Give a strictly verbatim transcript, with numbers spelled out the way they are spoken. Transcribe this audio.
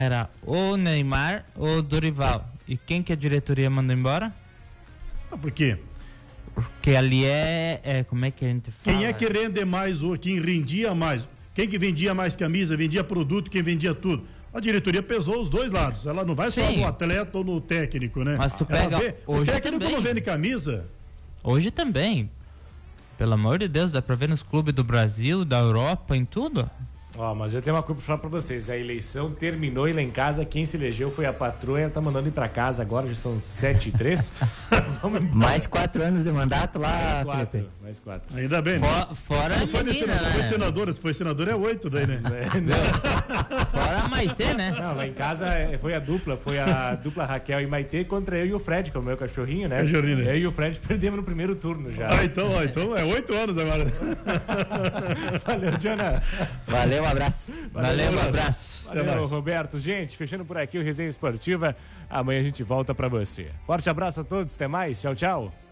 Era o Neymar ou o Dorival. E quem que a diretoria mandou embora? Ah, por quê? Porque ali é, é... Como é que a gente fala? Quem é que rende mais, ou quem rendia mais? Quem que vendia mais camisa, vendia produto, quem vendia tudo? A diretoria pesou os dois lados. Ela não vai só Sim. no atleta ou no técnico, né? Mas tu Ela pega vê, o hoje técnico também. não vende camisa. Hoje também. Pelo amor de Deus, dá pra ver nos clubes do Brasil, da Europa, em tudo. Ó, mas eu tenho uma coisa pra falar pra vocês. A eleição terminou e lá em casa quem se elegeu foi a patroa e ela tá mandando ir pra casa agora, já são sete e três. Vamos embora. Mais quatro anos de mandato lá, Mais quatro, Felipe. mais quatro. Ainda bem, né? For, fora Não a foi, de menina, senador, foi né? senadora, se foi senador é oito daí, né? Fora a Maitê, né? Não, lá em casa é, foi a dupla, foi a dupla Raquel e Maitê contra eu e o Fred, que é o meu cachorrinho, né? Cachorrinho, né? Eu e o Fred perdemos no primeiro turno já. Ah, então, ó, então é oito anos agora. Valeu, Diana. Valeu, um abraço. Valeu, um abraço. Até Valeu, mais. Roberto. Gente, fechando por aqui o Resenha Esportiva. Amanhã a gente volta pra você. Forte abraço a todos, até mais. Tchau, tchau.